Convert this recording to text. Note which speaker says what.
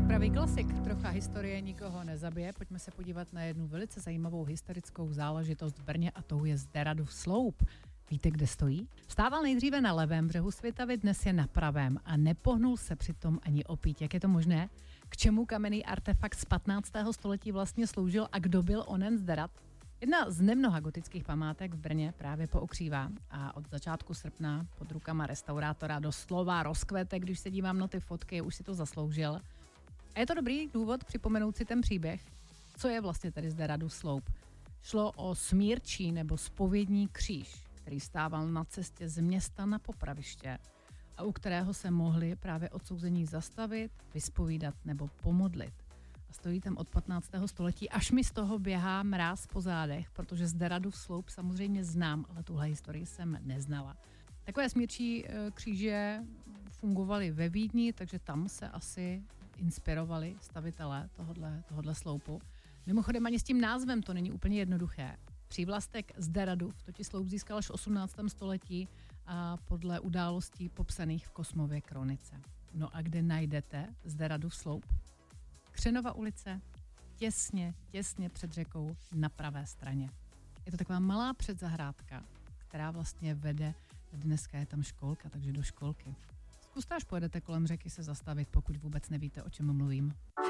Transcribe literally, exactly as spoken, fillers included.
Speaker 1: Pravý klasik, trocha historie nikoho nezabije. Pojďme se podívat na jednu velice zajímavou historickou záležitost v Brně a tou je Zderadův sloup. Víte, kde stojí? Stával nejdříve na levém břehu Svitavy, dnes je na pravém a nepohnul se přitom ani opít. Jak je to možné? K čemu kamenný artefakt z patnáctého století vlastně sloužil a kdo byl onen Zderad? Jedna z nemnoha gotických památek v Brně právě pookřívá a od začátku srpna pod rukama restaurátora doslova rozkvete, když se dívám na ty fotky, už si to zasloužil. A je to dobrý důvod připomenout si ten příběh. Co je vlastně tedy Zderadův sloup? Šlo o smírčí nebo zpovědní kříž, který stával na cestě z města na popraviště a u kterého se mohli právě odsouzení zastavit, vyspovídat nebo pomodlit. A stojí tam od patnáctého století, až mi z toho běhá mráz po zádech, protože Zderadův sloup samozřejmě znám, ale tuhle historii jsem neznala. Takové smírčí kříže fungovaly ve Vídni, takže tam se asi inspirovali stavitelé tohodle, tohodle sloupu. Mimochodem ani s tím názvem to není úplně jednoduché. Přívlastek Zderadův totiž sloup získal až v osmnáctém století a podle událostí popsaných v Kosmově kronice. No a kde najdete Zderadův sloup? Křenova ulice, těsně, těsně před řekou na pravé straně. Je to taková malá předzahrádka, která vlastně vede, dneska je tam školka, takže do školky. Zkuste, až pojedete kolem řeky, se zastavit, pokud vůbec nevíte, o čem mluvím.